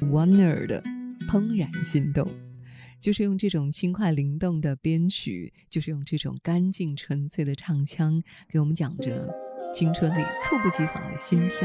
Warner 的怦然心动。就是用这种轻快灵动的编曲，就是用这种干净纯粹的唱腔，给我们讲着青春里猝不及防的心跳。